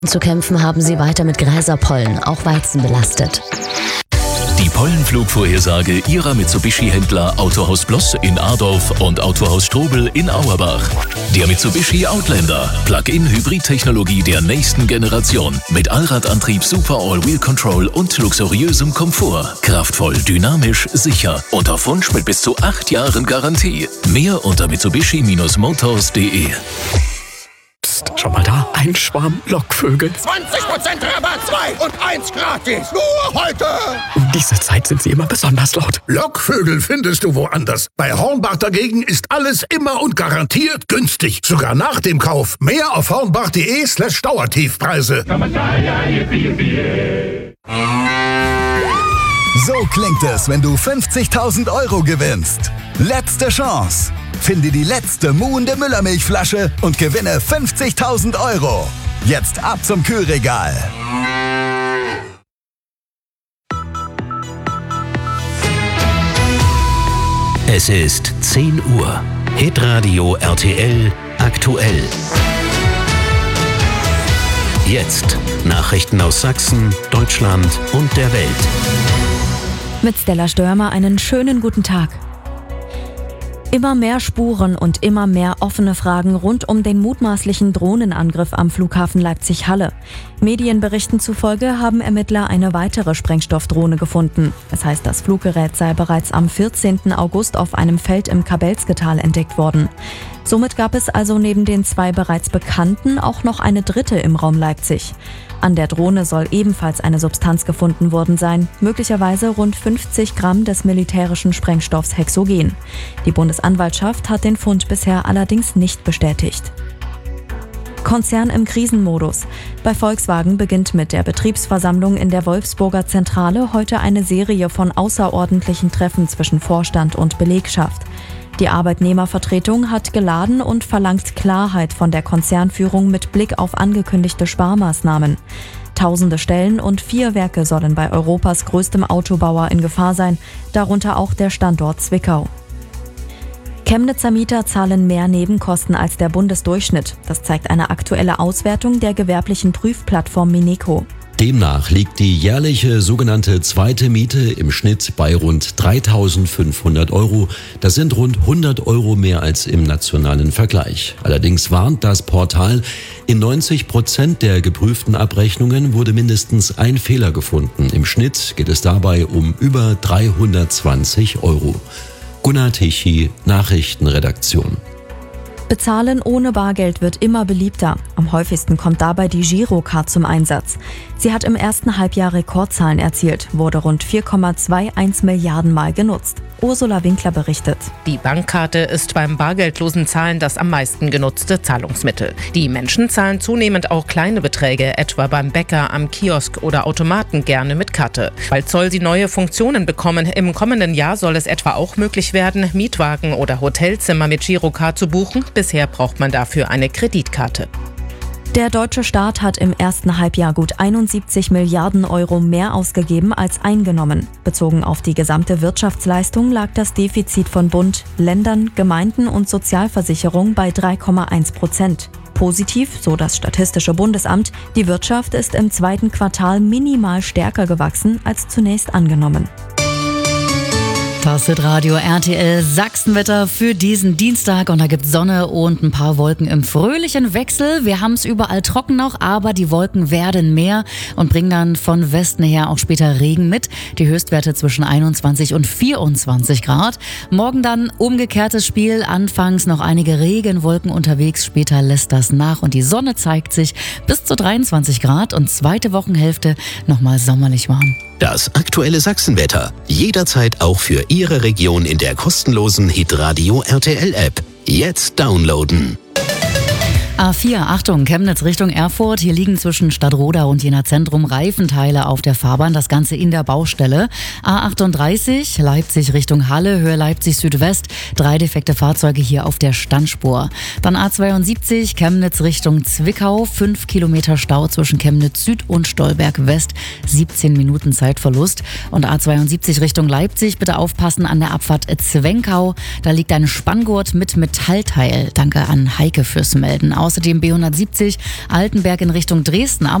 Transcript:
Zu kämpfen haben sie weiter mit Gräserpollen, auch Weizen belastet. Die Pollenflugvorhersage Ihrer Mitsubishi-Händler Autohaus Bloss in Adorf und Autohaus Strobel in Auerbach. Der Mitsubishi Outlander, Plug-in-Hybrid-Technologie der nächsten Generation. Mit Allradantrieb, Super All-Wheel Control und luxuriösem Komfort. Kraftvoll, dynamisch, sicher und auf Wunsch mit bis zu 8 Jahren Garantie. Mehr unter mitsubishi-motors.de. Psst, schau mal da, ein Schwarm Lockvögel. 20% Rabatt, 2 und 1 gratis. Nur heute. Um diese Zeit sind sie immer besonders laut. Lockvögel findest du woanders. Bei Hornbach dagegen ist alles immer und garantiert günstig. Sogar nach dem Kauf. Mehr auf hornbach.de/Dauertiefpreise. So klingt es, wenn du 50.000 € gewinnst. Letzte Chance. Finde die letzte muhende Müllermilchflasche und gewinne 50.000 €. Jetzt ab zum Kühlregal. Es ist 10 Uhr. Hitradio RTL aktuell. Jetzt Nachrichten aus Sachsen, Deutschland und der Welt. Mit Stella Störmer einen schönen guten Tag. Immer mehr Spuren und immer mehr offene Fragen rund um den mutmaßlichen Drohnenangriff am Flughafen Leipzig-Halle. Medienberichten zufolge haben Ermittler eine weitere Sprengstoffdrohne gefunden. Es heißt, das Fluggerät sei bereits am 14. August auf einem Feld im Kabelsketal entdeckt worden. Somit gab es also neben den 2 bereits bekannten auch noch eine dritte im Raum Leipzig. An der Drohne soll ebenfalls eine Substanz gefunden worden sein, möglicherweise rund 50 Gramm des militärischen Sprengstoffs Hexogen. Die Bundesanwaltschaft hat den Fund bisher allerdings nicht bestätigt. Konzern im Krisenmodus. Bei Volkswagen beginnt mit der Betriebsversammlung in der Wolfsburger Zentrale heute eine Serie von außerordentlichen Treffen zwischen Vorstand und Belegschaft. Die Arbeitnehmervertretung hat geladen und verlangt Klarheit von der Konzernführung mit Blick auf angekündigte Sparmaßnahmen. Tausende Stellen und 4 Werke sollen bei Europas größtem Autobauer in Gefahr sein, darunter auch der Standort Zwickau. Chemnitzer Mieter zahlen mehr Nebenkosten als der Bundesdurchschnitt. Das zeigt eine aktuelle Auswertung der gewerblichen Prüfplattform Mineco. Demnach liegt die jährliche sogenannte zweite Miete im Schnitt bei rund 3.500 €. Das sind rund 100 € mehr als im nationalen Vergleich. Allerdings warnt das Portal, in 90% der geprüften Abrechnungen wurde mindestens ein Fehler gefunden. Im Schnitt geht es dabei um über 320 €. Gunnar Tichy, Nachrichtenredaktion. Bezahlen ohne Bargeld wird immer beliebter. Am häufigsten kommt dabei die Girocard zum Einsatz. Sie hat im ersten Halbjahr Rekordzahlen erzielt, wurde rund 4,21 Milliarden Mal genutzt. Ursula Winkler berichtet. Die Bankkarte ist beim bargeldlosen Zahlen das am meisten genutzte Zahlungsmittel. Die Menschen zahlen zunehmend auch kleine Beträge, etwa beim Bäcker, am Kiosk oder Automaten gerne mit Karte. Bald soll sie neue Funktionen bekommen. Im kommenden Jahr soll es etwa auch möglich werden, Mietwagen oder Hotelzimmer mit Girocard zu buchen. Bisher braucht man dafür eine Kreditkarte. Der deutsche Staat hat im ersten Halbjahr gut 71 Milliarden € mehr ausgegeben als eingenommen. Bezogen auf die gesamte Wirtschaftsleistung lag das Defizit von Bund, Ländern, Gemeinden und Sozialversicherung bei 3,1%. Positiv, so das Statistische Bundesamt, die Wirtschaft ist im zweiten Quartal minimal stärker gewachsen als zunächst angenommen. Das Hitradio RTL Sachsenwetter für diesen Dienstag und da gibt's Sonne und ein paar Wolken im fröhlichen Wechsel. Wir haben es überall trocken noch, aber die Wolken werden mehr und bringen dann von Westen her auch später Regen mit. Die Höchstwerte zwischen 21 und 24 Grad. Morgen dann umgekehrtes Spiel, anfangs noch einige Regenwolken unterwegs, später lässt das nach und die Sonne zeigt sich bis zu 23 Grad und zweite Wochenhälfte nochmal sommerlich warm. Das aktuelle Sachsenwetter. Jederzeit auch für Ihre Region in der kostenlosen Hitradio RTL App. Jetzt downloaden. A4, Achtung, Chemnitz Richtung Erfurt. Hier liegen zwischen Stadtroda und Jena Zentrum Reifenteile auf der Fahrbahn, das Ganze in der Baustelle. A38, Leipzig Richtung Halle, Höhe Leipzig Südwest. 3 defekte Fahrzeuge hier auf der Standspur. Dann A72, Chemnitz Richtung Zwickau. 5 Kilometer Stau zwischen Chemnitz Süd und Stolberg West. 17 Minuten Zeitverlust. Und A72 Richtung Leipzig, bitte aufpassen an der Abfahrt Zwenkau. Da liegt ein Spanngurt mit Metallteil. Danke an Heike fürs Melden. außerdem B170 Altenberg in Richtung Dresden.